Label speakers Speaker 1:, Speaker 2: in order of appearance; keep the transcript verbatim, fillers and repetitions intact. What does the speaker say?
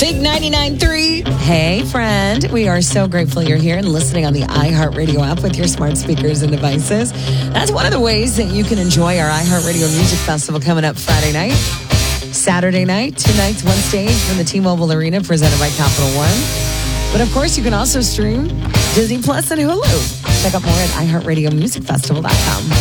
Speaker 1: Big ninety-nine point three.
Speaker 2: Hey, friend. We are so grateful you're here and listening on the iHeartRadio app with your smart speakers and devices. That's one of the ways that you can enjoy our iHeartRadio Music Festival coming up Friday night, Saturday night, two nights, one stage from the T-Mobile Arena presented by Capital One. But of course, you can also stream Disney Plus and Hulu. Check out more at i heart radio music festival dot com.